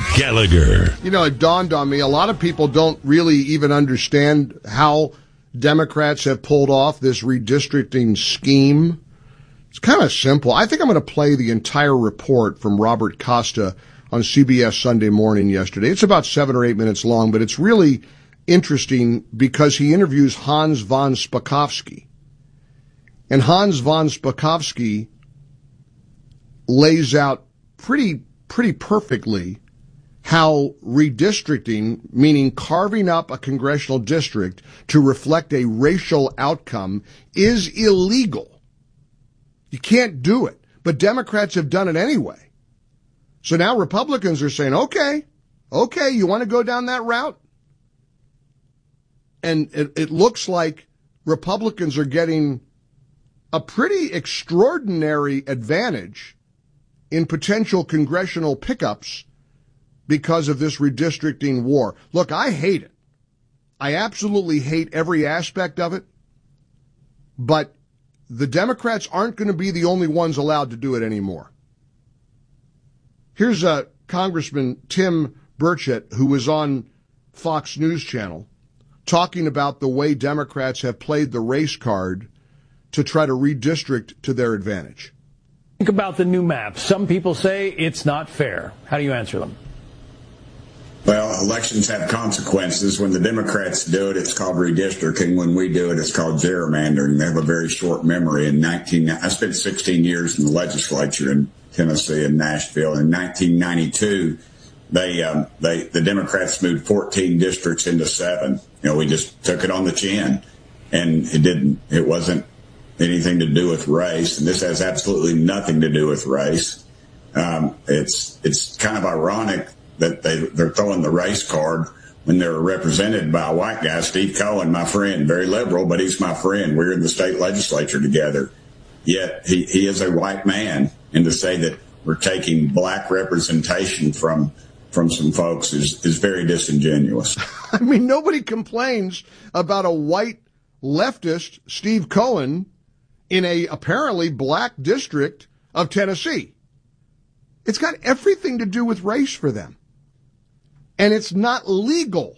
Gallagher. You know, it dawned on me, a lot of people don't really even understand how Democrats have pulled off this redistricting scheme. It's kind of simple. I think I'm going to play the entire report from Robert Costa on CBS Sunday Morning yesterday. It's about 7 or 8 minutes long, but it's really interesting because he interviews Hans von Spakovsky. And Hans von Spakovsky lays out pretty perfectly how redistricting, meaning carving up a congressional district to reflect a racial outcome, is illegal. You can't do it. But Democrats have done it anyway. So now Republicans are saying, okay, you want to go down that route? And it looks like Republicans are getting a pretty extraordinary advantage in potential congressional pickups because of this redistricting war. Look, I hate it. I absolutely hate every aspect of it. But the Democrats aren't going to be the only ones allowed to do it anymore. Here's Congressman Tim Burchett, who was on Fox News Channel, talking about the way Democrats have played the race card to try to redistrict to their advantage. Think about the new map. Some people say it's not fair. How do you answer them? Well, elections have consequences. When the Democrats do it, it's called redistricting. When we do it, it's called gerrymandering. They have a very short memory. I spent 16 years in the legislature in Tennessee and Nashville. In 1992, the Democrats moved 14 districts into 7. We just took it on the chin, and it wasn't anything to do with race. And this has absolutely nothing to do with race. It's kind of ironic that they're throwing the race card when they're represented by a white guy, Steve Cohen, my friend, very liberal, but he's my friend. We're in the state legislature together. Yet he is a white man. And to say that we're taking black representation from some folks is very disingenuous. I mean, nobody complains about a white leftist, Steve Cohen, in a apparently black district of Tennessee. It's got everything to do with race for them. And it's not legal.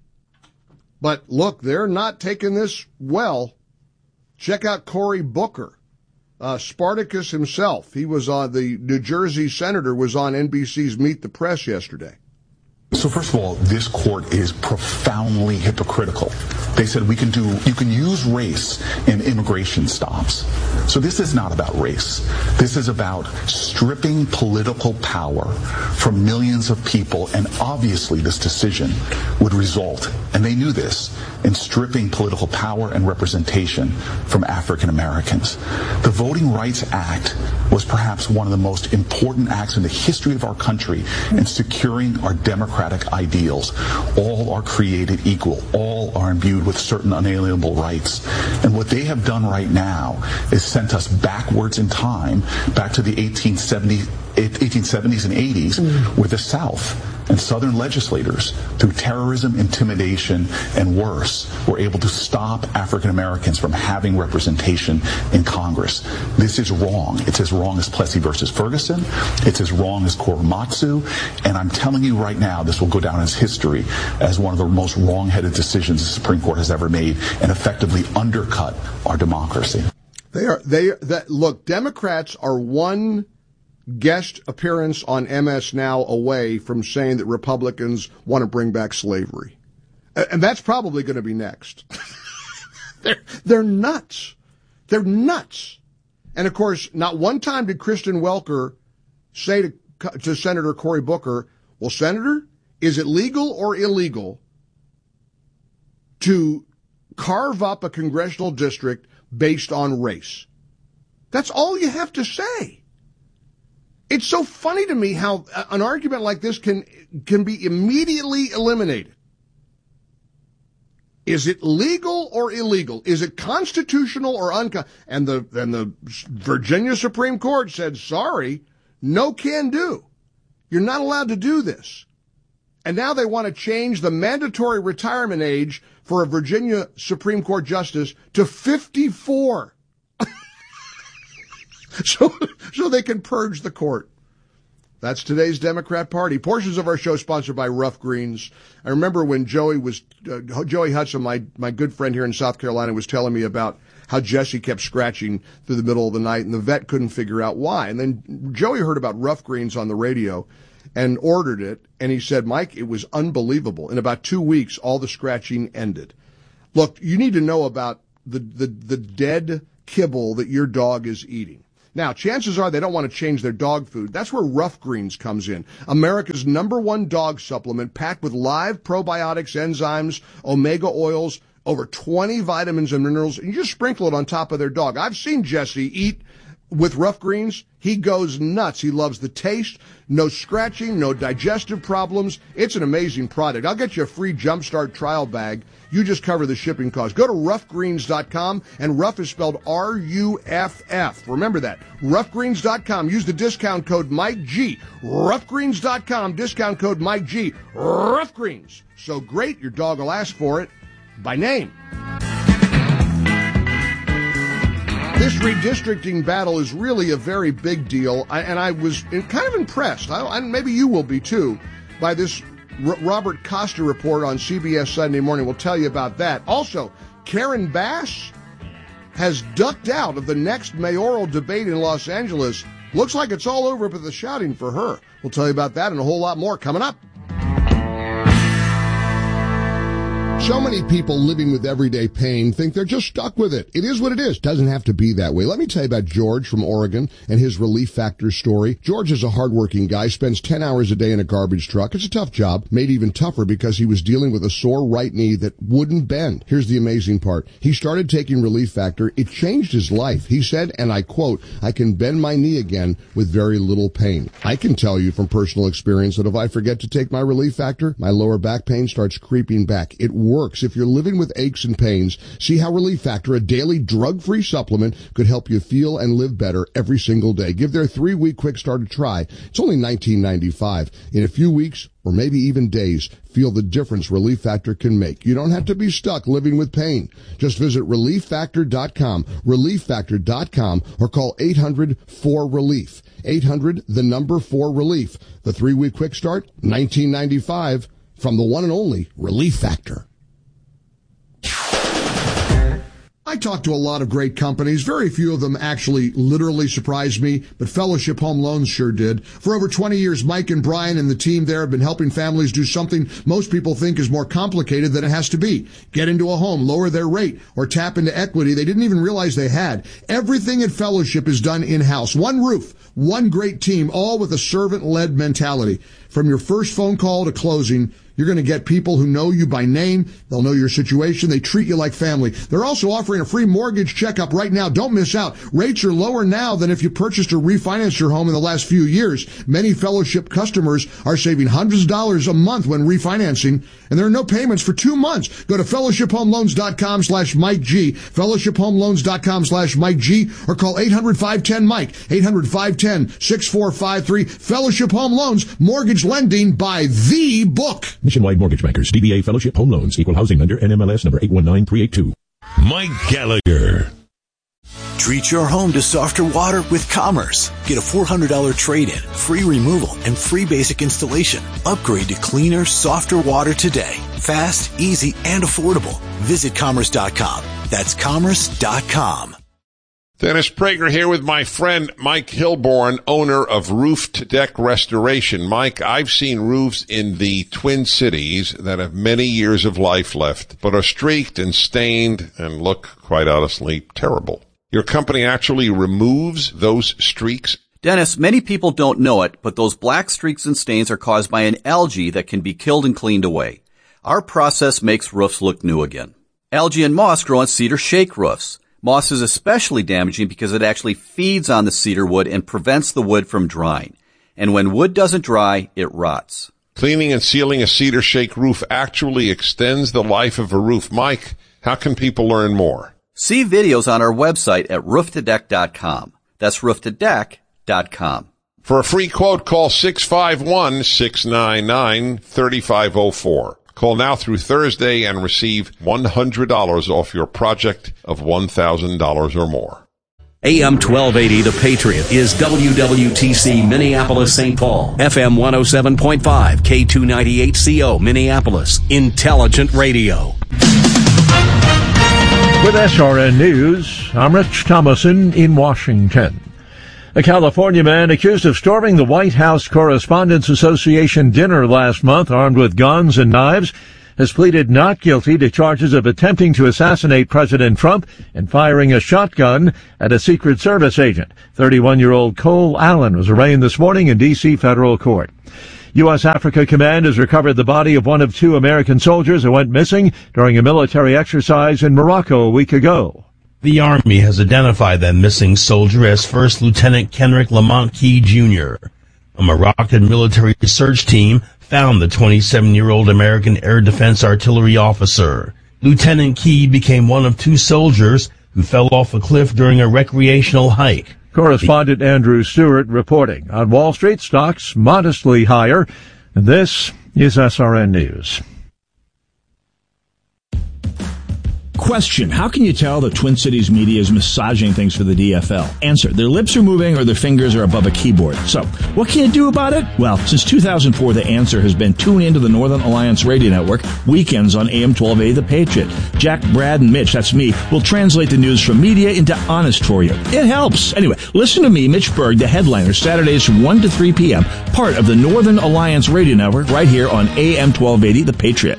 But look, they're not taking this well. Check out Cory Booker. Spartacus himself. He was the New Jersey senator was on NBC's Meet the Press yesterday. So first of all, this court is profoundly hypocritical. They said you can use race in immigration stops. So this is not about race. This is about stripping political power from millions of people, and obviously this decision would result, and they knew this, in stripping political power and representation from African Americans. The Voting Rights Act was perhaps one of the most important acts in the history of our country in securing our democratic ideals. All are created equal. All are imbued with certain unalienable rights. And what they have done right now is sent us backwards in time, back to the 1870s and 80s, where the South and Southern legislators, through terrorism, intimidation, and worse, were able to stop African Americans from having representation in Congress. This is wrong. It's as wrong as Plessy versus Ferguson. It's as wrong as Korematsu. And I'm telling you right now, this will go down as history as one of the most wrong-headed decisions the Supreme Court has ever made, and effectively undercut our democracy. Look, Democrats are one guest appearance on MS Now away from saying that Republicans want to bring back slavery. And that's probably going to be next. They're nuts. They're nuts. And of course, not one time did Kristen Welker say to Senator Cory Booker, well, Senator, is it legal or illegal to carve up a congressional district based on race? That's all you have to say. It's so funny to me how an argument like this can be immediately eliminated. Is it legal or illegal? Is it constitutional or unconstitutional? And the Virginia Supreme Court said, sorry, no can do. You're not allowed to do this. And now they want to change the mandatory retirement age for a Virginia Supreme Court justice to 54. So they can purge the court. That's today's Democrat Party. Portions of our show sponsored by Rough Greens. I remember when Joey Hudson, my good friend here in South Carolina, was telling me about how Jesse kept scratching through the middle of the night, and the vet couldn't figure out why. And then Joey heard about Rough Greens on the radio and ordered it, and he said, Mike, it was unbelievable. In about 2 weeks, all the scratching ended. Look, you need to know about the dead kibble that your dog is eating. Now, chances are they don't want to change their dog food. That's where Rough Greens comes in. America's #1 dog supplement packed with live probiotics, enzymes, omega oils, over 20 vitamins and minerals, and you just sprinkle it on top of their dog. I've seen Jesse eat with Rough Greens. He goes nuts. He loves the taste. No scratching, no digestive problems. It's an amazing product. I'll get you a free Jumpstart trial bag. You just cover the shipping cost. Go to roughgreens.com, and Rough is spelled R-U-F-F. Remember that. Roughgreens.com. Use the discount code MikeG. Roughgreens.com, discount code MikeG. Rough Greens. So great, your dog will ask for it by name. This redistricting battle is really a very big deal, and I was kind of impressed, and maybe you will be too, by this Robert Costa report on CBS Sunday Morning. We'll tell you about that. Also, Karen Bass has ducked out of the next mayoral debate in Los Angeles. Looks like it's all over with the shouting for her. We'll tell you about that and a whole lot more coming up. So many people living with everyday pain think they're just stuck with it. It is what it is. Doesn't have to be that way. Let me tell you about George from Oregon and his Relief Factor story. George is a hardworking guy, spends 10 hours a day in a garbage truck. It's a tough job, made even tougher because he was dealing with a sore right knee that wouldn't bend. Here's the amazing part. He started taking Relief Factor. It changed his life. He said, and I quote, I can bend my knee again with very little pain. I can tell you from personal experience that if I forget to take my Relief Factor, my lower back pain starts creeping back. It works. If you're living with aches and pains, see how Relief Factor, a daily drug-free supplement, could help you feel and live better every single day. Give their 3-week quick start a try. It's only $19.95. In a few weeks, or maybe even days, feel the difference Relief Factor can make. You don't have to be stuck living with pain. Just visit ReliefFactor.com, ReliefFactor.com, or call 800-4RELIEF. 800-4RELIEF. The 3-week quick start, $19.95. From the one and only Relief Factor. I talk to a lot of great companies. Very few of them actually literally surprised me, but Fellowship Home Loans sure did. For over 20 years, Mike and Brian and the team there have been helping families do something most people think is more complicated than it has to be. Get into a home, lower their rate, or tap into equity they didn't even realize they had. Everything at Fellowship is done in-house. One roof, one great team, all with a servant-led mentality. From your first phone call to closing, you're going to get people who know you by name. They'll know your situation. They treat you like family. They're also offering a free mortgage checkup right now. Don't miss out. Rates are lower now than if you purchased or refinanced your home in the last few years. Many Fellowship customers are saving hundreds of dollars a month when refinancing, and there are no payments for 2 months. Go to fellowshiphomeloans.com/MikeG, fellowshiphomeloans.com/MikeG, or call 800-510-MIKE, 800-510-6453. Fellowship Home Loans, mortgage lending by the book. Nationwide Mortgage Bankers, DBA Fellowship Home Loans, Equal Housing Lender, NMLS number 819382. Mike Gallagher. Treat your home to softer water with Commerce. Get a $400 trade-in, free removal, and free basic installation. Upgrade to cleaner, softer water today. Fast, easy, and affordable. Visit Commerce.com. That's Commerce.com. Dennis Prager here with my friend Mike Hilborn, owner of Roof to Deck Restoration. Mike, I've seen roofs in the Twin Cities that have many years of life left, but are streaked and stained and look, quite honestly, terrible. Your company actually removes those streaks? Dennis, many people don't know it, but those black streaks and stains are caused by an algae that can be killed and cleaned away. Our process makes roofs look new again. Algae and moss grow on cedar shake roofs. Moss is especially damaging because it actually feeds on the cedar wood and prevents the wood from drying. And when wood doesn't dry, it rots. Cleaning and sealing a cedar shake roof actually extends the life of a roof. Mike, how can people learn more? See videos on our website at rooftodeck.com. That's rooftodeck.com. For a free quote, call 651-699-3504. Call now through Thursday and receive $100 off your project of $1,000 or more. AM 1280 The Patriot is WWTC Minneapolis St. Paul, FM 107.5, K298CO Minneapolis, Intelligent Radio. With SRN News, I'm Rich Thomason in Washington. A California man accused of storming the White House Correspondents Association dinner last month armed with guns and knives has pleaded not guilty to charges of attempting to assassinate President Trump and firing a shotgun at a Secret Service agent. 31-year-old Cole Allen was arraigned this morning in D.C. federal court. U.S. Africa Command has recovered the body of one of two American soldiers who went missing during a military exercise in Morocco a week ago. The Army has identified that missing soldier as First Lieutenant Kenrick Lamont Key, Jr. A Moroccan military research team found the 27-year-old American Air Defense Artillery officer. Lieutenant Key became one of two soldiers who fell off a cliff during a recreational hike. Correspondent Andrew Stewart reporting. On Wall Street, stocks modestly higher. And this is SRN News. Question: how can you tell the Twin Cities media is massaging things for the DFL? Answer: their lips are moving or their fingers are above a keyboard. So, what can you do about it? Well, since 2004, the answer has been tune into the Northern Alliance Radio Network weekends on AM 1280 The Patriot. Jack, Brad, and Mitch, that's me, will translate the news from media into honest for you. It helps. Anyway, listen to me, Mitch Berg, the headliner, Saturdays from 1 to 3 p.m., part of the Northern Alliance Radio Network right here on AM 1280 The Patriot.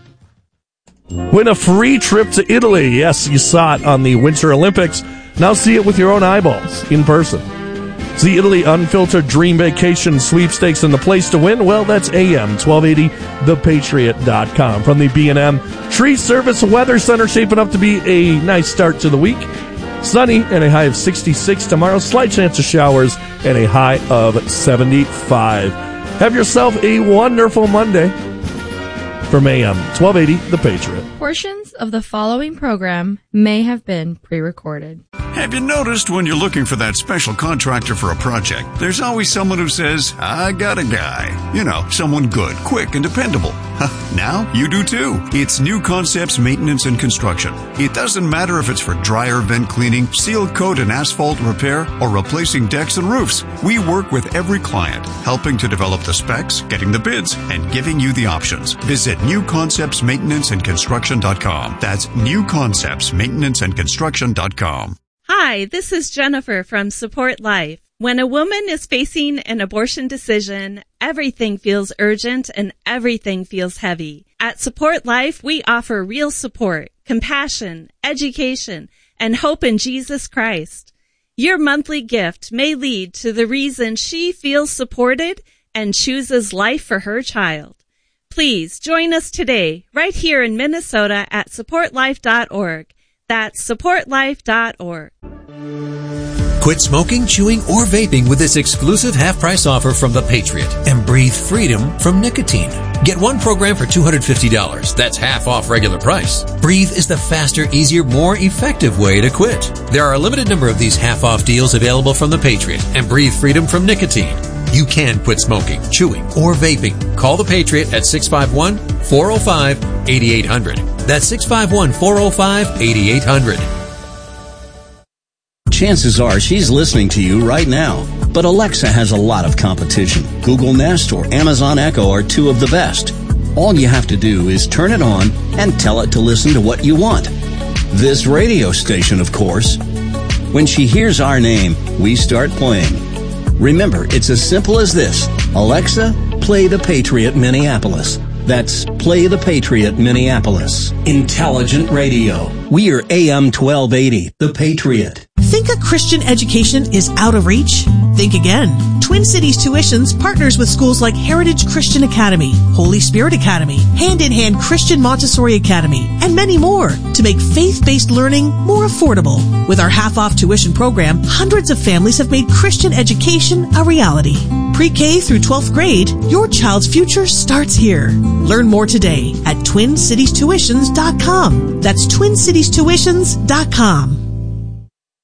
Win a free trip to Italy. Yes, you saw it on the Winter Olympics. Now see it with your own eyeballs, in person. It's the Italy Unfiltered Dream Vacation Sweepstakes, and the place to win, well, that's AM 1280thepatriot.com. From the B&M Tree Service Weather Center, shaping up to be a nice start to the week. Sunny and a high of 66 tomorrow. Slight chance of showers and a high of 75. Have yourself a wonderful Monday. From AM 1280, The Patriot. Portions of the following program may have been pre-recorded. Have you noticed when you're looking for that special contractor for a project, there's always someone who says, I got a guy. You know, someone good, quick, and dependable. Now you do too. It's New Concepts Maintenance and Construction. It doesn't matter if it's for dryer vent cleaning, seal coat and asphalt repair, or replacing decks and roofs. We work with every client, helping to develop the specs, getting the bids, and giving you the options. Visit newconceptsmaintenanceandconstruction.com. That's newconceptsmaintenanceandconstruction.com. Hi, this is Jennifer from Support Life. When a woman is facing an abortion decision, everything feels urgent and everything feels heavy. At Support Life, we offer real support, compassion, education, and hope in Jesus Christ. Your monthly gift may lead to the reason she feels supported and chooses life for her child. Please join us today, right here in Minnesota at supportlife.org. That's supportlife.org. Quit smoking, chewing, or vaping with this exclusive half-price offer from The Patriot and breathe freedom from nicotine. Get one program for $250. That's half off regular price. Breathe is the faster, easier, more effective way to quit. There are a limited number of these half-off deals available from The Patriot and breathe freedom from nicotine. You can quit smoking, chewing, or vaping. Call The Patriot at 651-405-8800. That's 651-405-8800. Chances are she's listening to you right now. But Alexa has a lot of competition. Google Nest or Amazon Echo are two of the best. All you have to do is turn it on and tell it to listen to what you want. This radio station, of course. When she hears our name, we start playing. Remember, it's as simple as this. Alexa, play The Patriot Minneapolis. That's Play The Patriot Minneapolis. Intelligent radio. We are AM 1280, The Patriot. Think a Christian education is out of reach? Think again. Twin Cities Tuitions partners with schools like Heritage Christian Academy, Holy Spirit Academy, Hand in Hand Christian Montessori Academy, and many more to make faith-based learning more affordable. With our half-off tuition program, hundreds of families have made Christian education a reality. Pre-K through 12th grade, your child's future starts here. Learn more today at TwinCitiesTuitions.com. That's TwinCitiesTuitions.com.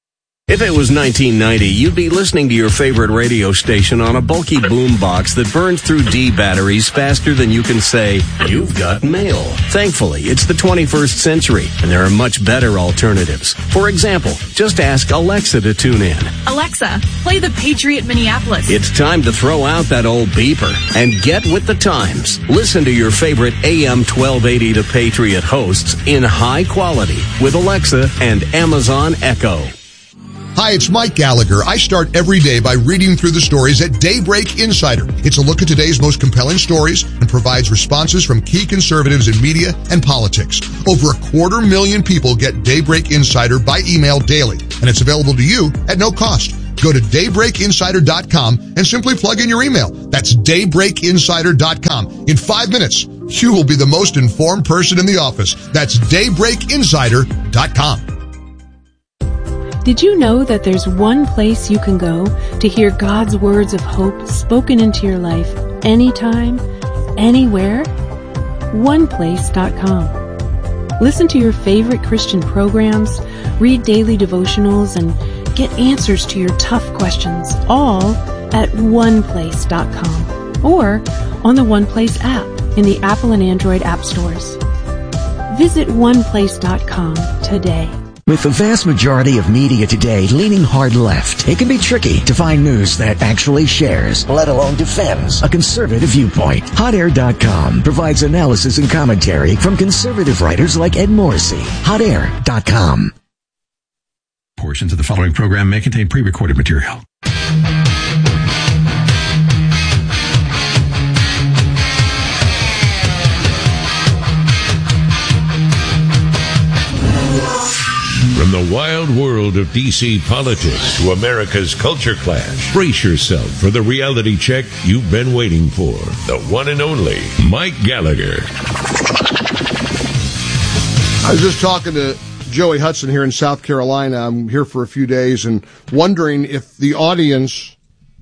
If it was 1990, you'd be listening to your favorite radio station on a bulky boombox that burns through D batteries faster than you can say, "You've got mail." Thankfully, it's the 21st century, and there are much better alternatives. For example, just ask Alexa to tune in. Alexa, play the Patriot Minneapolis. It's time to throw out that old beeper and get with the times. Listen to your favorite AM 1280 The Patriot hosts in high quality with Alexa and Amazon Echo. Hi, it's Mike Gallagher. I start every day by reading through the stories at Daybreak Insider. It's a look at today's most compelling stories and provides responses from key conservatives in media and politics. Over 250,000 people get Daybreak Insider by email daily, and it's available to you at no cost. Go to daybreakinsider.com and simply plug in your email. That's daybreakinsider.com. In 5 minutes, you will be the most informed person in the office. That's daybreakinsider.com. Did you know that there's one place you can go to hear God's words of hope spoken into your life anytime, anywhere? OnePlace.com. Listen to your favorite Christian programs, read daily devotionals, and get answers to your tough questions, all at OnePlace.com or on the OnePlace app in the Apple and Android app stores. Visit OnePlace.com today. With the vast majority of media today leaning hard left, it can be tricky to find news that actually shares, let alone defends, a conservative viewpoint. HotAir.com provides analysis and commentary from conservative writers like Ed Morrissey. HotAir.com. Portions of the following program may contain pre-recorded material. From the wild world of D.C. politics to America's culture clash, brace yourself for the reality check you've been waiting for. The one and only Mike Gallagher. I was just talking to Joey Hudson here in South Carolina. I'm here for a few days and wondering if the audience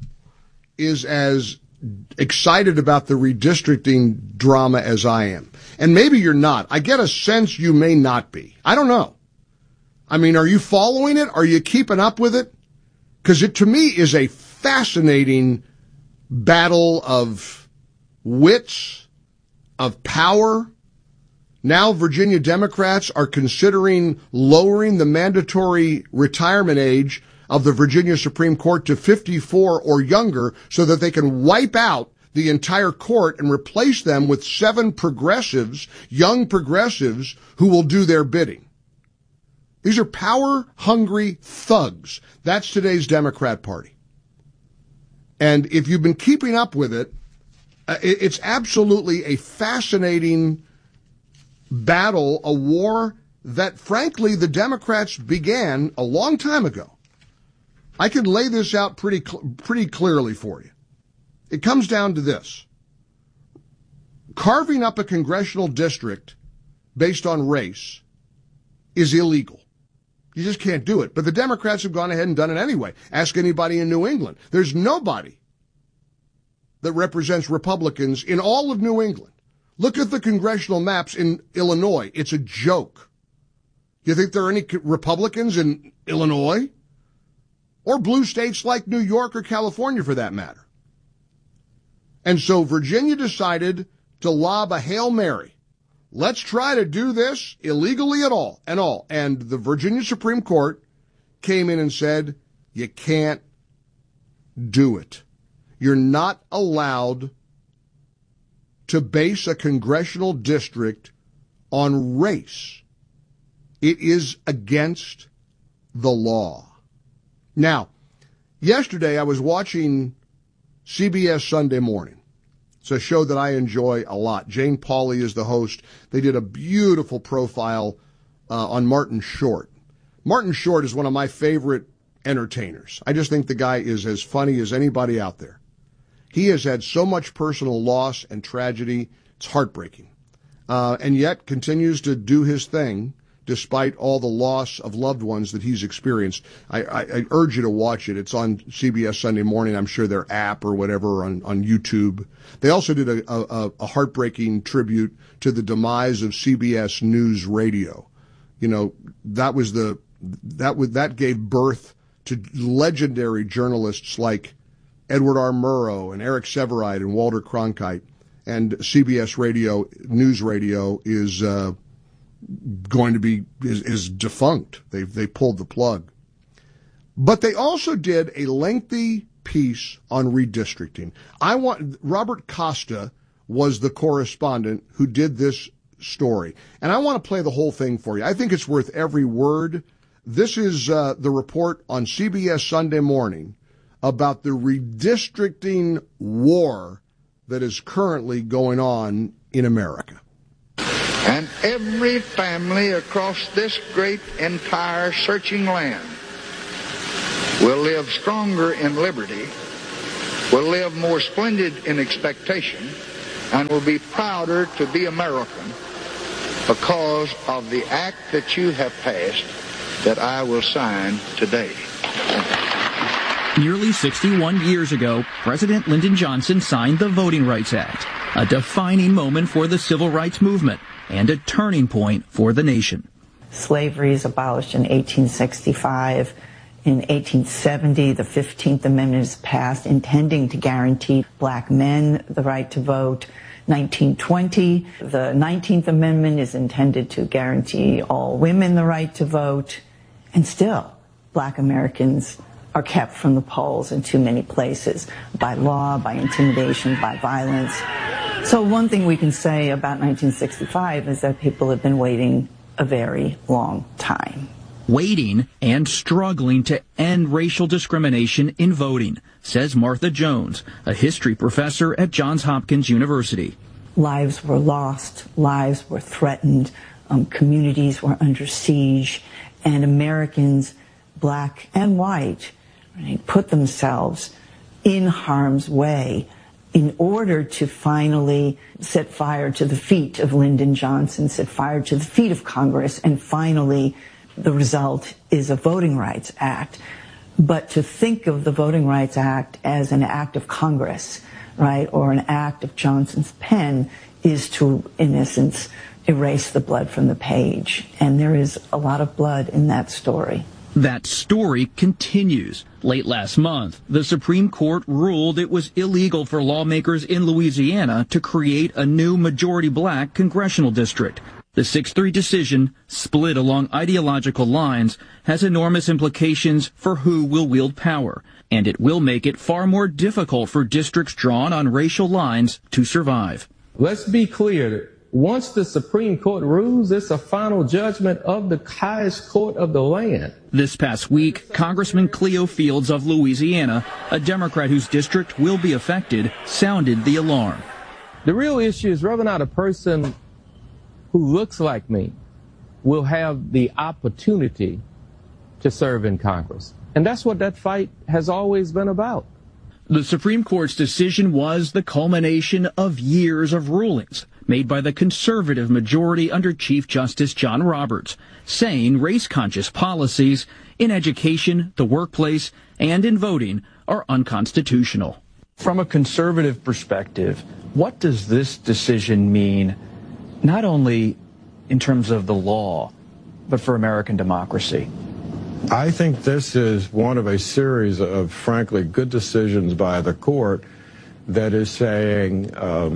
is as excited about the redistricting drama as I am. And maybe you're not. I get a sense you may not be. I don't know. I mean, are you following it? Are you keeping up with it? Because it, to me, is a fascinating battle of wits, of power. Now Virginia Democrats are considering lowering the mandatory retirement age of the Virginia Supreme Court to 54 or younger so that they can wipe out the entire court and replace them with 7 progressives, young progressives, who will do their bidding. These are power-hungry thugs. That's today's Democrat Party. And if you've been keeping up with it, it's absolutely a fascinating battle, a war that, frankly, the Democrats began a long time ago. I can lay this out pretty clearly for you. It comes down to this. Carving up a congressional district based on race is illegal. You just can't do it. But the Democrats have gone ahead and done it anyway. Ask anybody in New England. There's nobody that represents Republicans in all of New England. Look at the congressional maps in Illinois. It's a joke. You think there are any Republicans in Illinois? Or blue states like New York or California, for that matter. And so Virginia decided to lob a Hail Mary. Let's try to do this illegally at all. And the Virginia Supreme Court came in and said, you can't do it. You're not allowed to base a congressional district on race. It is against the law. Now, yesterday I was watching CBS Sunday Morning. It's a show that I enjoy a lot. Jane Pauley is the host. They did a beautiful profile on Martin Short. Martin Short is one of my favorite entertainers. I just think the guy is as funny as anybody out there. He has had so much personal loss and tragedy. It's heartbreaking. And yet continues to do his thing despite all the loss of loved ones that he's experienced. I urge you to watch it. It's on CBS Sunday Morning. I'm sure their app or whatever on YouTube. They also did a heartbreaking tribute to the demise of CBS News Radio. You know, that gave birth to legendary journalists like Edward R. Murrow and Eric Sevareid and Walter Cronkite, and CBS News Radio is going to be is defunct. They pulled the plug. But they also did a lengthy piece on redistricting. Robert Costa was the correspondent who did this story, and I want to play the whole thing for you. I think it's worth every word. This is the report on CBS Sunday Morning about the redistricting war that is currently going on in America. And every family across this great entire searching land will live stronger in liberty, will live more splendid in expectation, and will be prouder to be American because of the act that you have passed that I will sign today. Nearly 61 years ago, President Lyndon Johnson signed the Voting Rights Act, a defining moment for the civil rights movement and a turning point for the nation. Slavery is abolished in 1865. In 1870, the 15th Amendment is passed, intending to guarantee black men the right to vote. 1920, the 19th Amendment is intended to guarantee all women the right to vote. And still, black Americans are kept from the polls in too many places, by law, by intimidation, by violence. So one thing we can say about 1965 is that people have been waiting a very long time. Waiting and struggling to end racial discrimination in voting, says Martha Jones, a history professor at Johns Hopkins University. Lives were lost, lives were threatened, communities were under siege, and Americans, black and white, put themselves in harm's way in order to finally set fire to the feet of Lyndon Johnson, set fire to the feet of Congress, and finally the result is a Voting Rights Act. But to think of the Voting Rights Act as an act of Congress, right, or an act of Johnson's pen is to, in essence, erase the blood from the page. And there is a lot of blood in that story. That story continues. Late last month, the Supreme Court ruled it was illegal for lawmakers in Louisiana to create a new majority black congressional district. The 6-3 decision, split along ideological lines, has enormous implications for who will wield power, and it will make it far more difficult for districts drawn on racial lines to survive. Let's be clear. Once the Supreme Court rules, it's a final judgment of the highest court of the land. This past week, Congressman Cleo Fields of Louisiana, a Democrat whose district will be affected, sounded the alarm. The real issue is whether or not a person who looks like me will have the opportunity to serve in Congress. And that's what that fight has always been about. The Supreme Court's decision was the culmination of years of rulings made by the conservative majority under Chief Justice John Roberts, saying race-conscious policies in education, the workplace, and in voting are unconstitutional. From a conservative perspective, what does this decision mean, not only in terms of the law, but for American democracy? I think this is one of a series of, frankly, good decisions by the court that is saying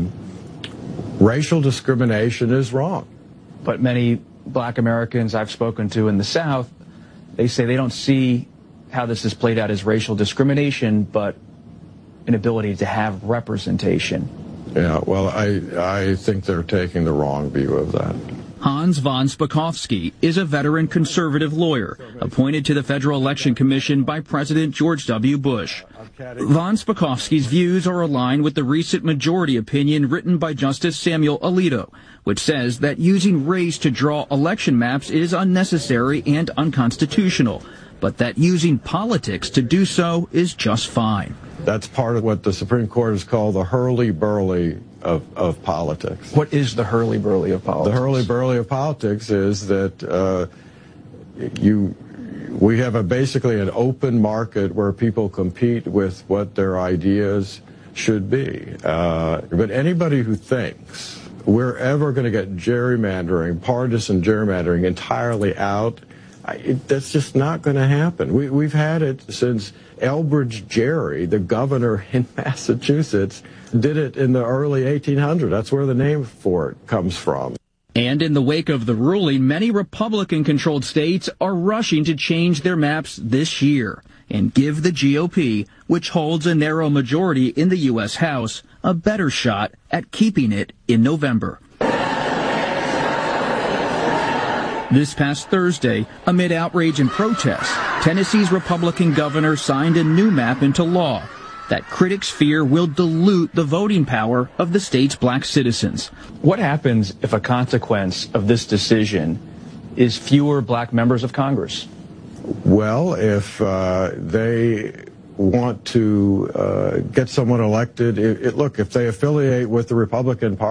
racial discrimination is wrong. But many black Americans I've spoken to in the South, they say they don't see how this is played out as racial discrimination, but an ability to have representation. Yeah, well, I think they're taking the wrong view of that. Hans von Spakovsky is a veteran conservative lawyer appointed to the Federal Election Commission by President George W. Bush. Von Spakovsky's views are aligned with the recent majority opinion written by Justice Samuel Alito, which says that using race to draw election maps is unnecessary and unconstitutional, but that using politics to do so is just fine. That's part of what the Supreme Court has called the hurly-burly of politics. What is the hurly-burly of politics? The hurly-burly of politics is that we have basically an open market where people compete with what their ideas should be. But anybody who thinks we're ever going to get gerrymandering, partisan gerrymandering entirely out That's just not going to happen. We've had it since Elbridge Gerry, the governor in Massachusetts, did it in the early 1800s. That's where the name for it comes from. And in the wake of the ruling, many Republican-controlled states are rushing to change their maps this year and give the GOP, which holds a narrow majority in the U.S. House, a better shot at keeping it in November. This past Thursday, amid outrage and protests, Tennessee's Republican governor signed a new map into law that critics fear will dilute the voting power of the state's black citizens. What happens if a consequence of this decision is fewer black members of Congress? Well, if they want to get someone elected, look, if they affiliate with the Republican Party,